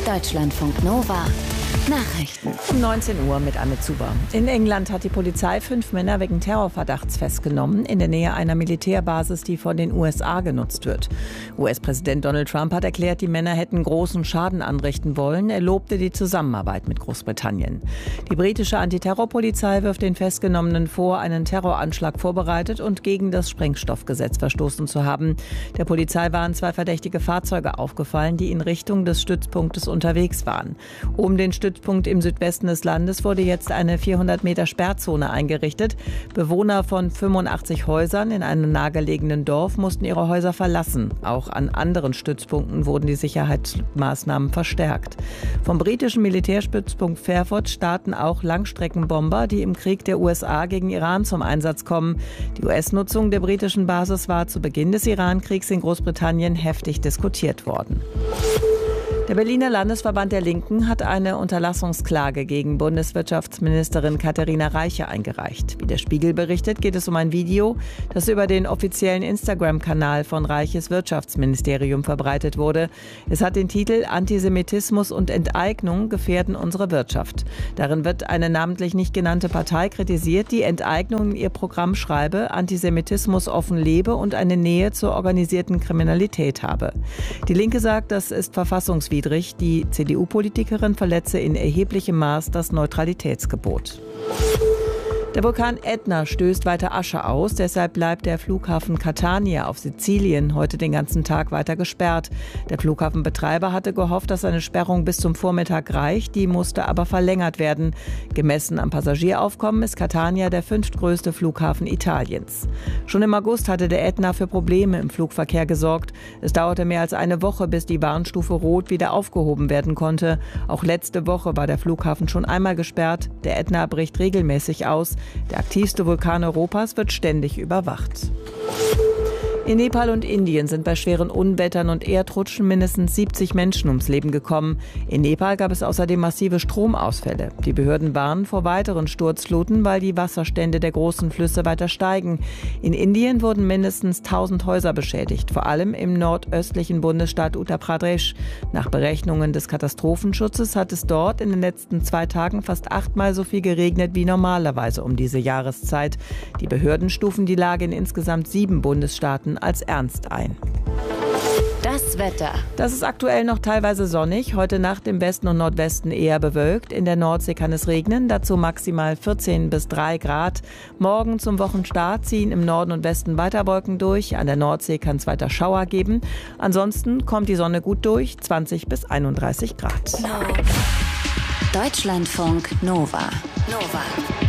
Deutschlandfunk Nova. Nachrichten. Um 19 Uhr mit Anne Zuber. In England hat die Polizei 5 Männer wegen Terrorverdachts festgenommen, in der Nähe einer Militärbasis, die von den USA genutzt wird. US-Präsident Donald Trump hat erklärt, die Männer hätten großen Schaden anrichten wollen. Er lobte die Zusammenarbeit mit Großbritannien. Die britische Antiterrorpolizei wirft den Festgenommenen vor, einen Terroranschlag vorbereitet und gegen das Sprengstoffgesetz verstoßen zu haben. Der Polizei waren 2 verdächtige Fahrzeuge aufgefallen, die in Richtung des Stützpunktes unterwegs waren. Um den Stützpunkt im Südwesten des Landes wurde jetzt eine 400 Meter Sperrzone eingerichtet. Bewohner von 85 Häusern in einem nahegelegenen Dorf mussten ihre Häuser verlassen. Auch an anderen Stützpunkten wurden die Sicherheitsmaßnahmen verstärkt. Vom britischen Militärstützpunkt Fairford starten auch Langstreckenbomber, die im Krieg der USA gegen Iran zum Einsatz kommen. Die US-Nutzung der britischen Basis war zu Beginn des Iran-Kriegs in Großbritannien heftig diskutiert worden. Der Berliner Landesverband der Linken hat eine Unterlassungsklage gegen Bundeswirtschaftsministerin Katharina Reiche eingereicht. Wie der Spiegel berichtet, geht es um ein Video, das über den offiziellen Instagram-Kanal von Reiches Wirtschaftsministerium verbreitet wurde. Es hat den Titel „Antisemitismus und Enteignung gefährden unsere Wirtschaft". Darin wird eine namentlich nicht genannte Partei kritisiert, die Enteignung in ihr Programm schreibe, Antisemitismus offen lebe und eine Nähe zur organisierten Kriminalität habe. Die Linke sagt, das ist verfassungswidrig. Die CDU-Politikerin verletze in erheblichem Maß das Neutralitätsgebot. Der Vulkan Ätna stößt weiter Asche aus, deshalb bleibt der Flughafen Catania auf Sizilien heute den ganzen Tag weiter gesperrt. Der Flughafenbetreiber hatte gehofft, dass eine Sperrung bis zum Vormittag reicht, die musste aber verlängert werden. Gemessen am Passagieraufkommen ist Catania der 5. größte Flughafen Italiens. Schon im August hatte der Ätna für Probleme im Flugverkehr gesorgt. Es dauerte mehr als eine Woche, bis die Warnstufe Rot wieder aufgehoben werden konnte. Auch letzte Woche war der Flughafen schon einmal gesperrt. Der Ätna bricht regelmäßig aus. Der aktivste Vulkan Europas wird ständig überwacht. In Nepal und Indien sind bei schweren Unwettern und Erdrutschen mindestens 70 Menschen ums Leben gekommen. In Nepal gab es außerdem massive Stromausfälle. Die Behörden warnen vor weiteren Sturzfluten, weil die Wasserstände der großen Flüsse weiter steigen. In Indien wurden mindestens 1000 Häuser beschädigt, vor allem im nordöstlichen Bundesstaat Uttar Pradesh. Nach Berechnungen des Katastrophenschutzes hat es dort in den letzten 2 Tagen fast 8-mal so viel geregnet wie normalerweise um diese Jahreszeit. Die Behörden stufen die Lage in insgesamt 7 Bundesstaaten als ernst ein. Das Wetter. Das ist aktuell noch teilweise sonnig. Heute Nacht im Westen und Nordwesten eher bewölkt. In der Nordsee kann es regnen, dazu maximal 14 bis 3 Grad. Morgen zum Wochenstart ziehen im Norden und Westen weiter Wolken durch. An der Nordsee kann es weiter Schauer geben. Ansonsten kommt die Sonne gut durch, 20 bis 31 Grad. Deutschlandfunk Nova.